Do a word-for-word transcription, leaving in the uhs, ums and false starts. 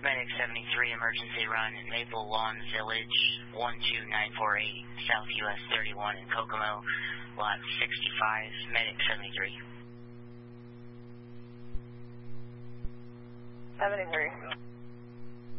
Medic seventy-three, emergency run at Maple Lawn Village, one two nine four eight, South U S thirty-one in Kokomo, lot sixty-five, Medic seventy-three. seventy-three.